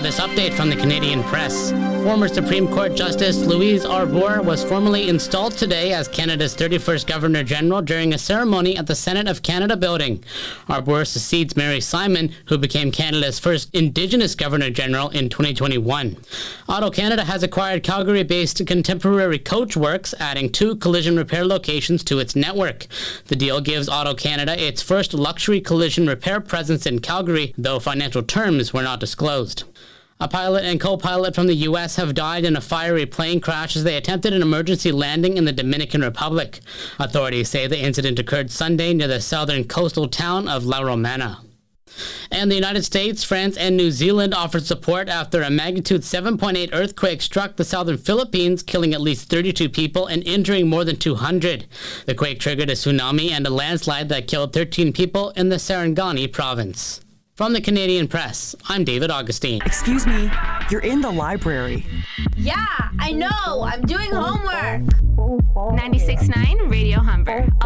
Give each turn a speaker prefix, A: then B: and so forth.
A: this update from the Canadian Press. Former Supreme Court Justice Louise Arbour was formally installed today as Canada's 31st Governor-General during a ceremony at the Senate of Canada building. Arbour succeeds Mary Simon, who became Canada's first Indigenous Governor-General in 2021. AutoCanada has acquired Calgary-based Contemporary Coachworks, adding 2 collision repair locations to its network. The deal gives AutoCanada its first luxury collision repair presence in Calgary, though financial terms were not disclosed. A pilot and co-pilot from the U.S. have died in a fiery plane crash as they attempted an emergency landing in the Dominican Republic. Authorities say the incident occurred Sunday near the southern coastal town of La Romana. And the United States, France, and New Zealand offered support after a magnitude 7.8 earthquake struck the southern Philippines, killing at least 32 people and injuring more than 200. The quake triggered a tsunami and a landslide that killed 13 people in the Sarangani province. From the Canadian Press, I'm David Augustine.
B: Excuse me, you're in the library.
C: Yeah, I know. I'm doing homework.
D: 96.9 Radio Humber.